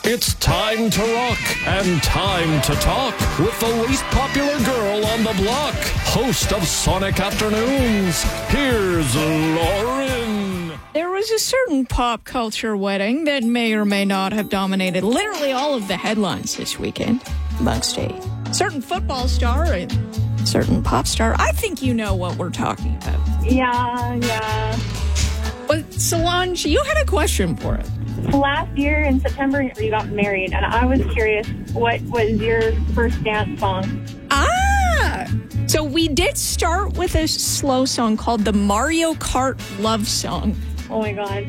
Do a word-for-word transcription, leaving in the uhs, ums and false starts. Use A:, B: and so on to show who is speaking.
A: It's time to rock and time to talk with the least popular girl on the block, host of Sonic Afternoons. Here's Lauren.
B: There was a certain pop culture wedding that may or may not have dominated literally all of the headlines this weekend, amongst a certain football star and certain pop star. I think you know what we're talking about.
C: Yeah, yeah.
B: But Solange, you had a question for it.
C: Last year in September, you got married, and I was curious, what was your first dance song?
B: Ah! So we did start with a slow song called the Mario Kart Love Song.
C: Oh, my God.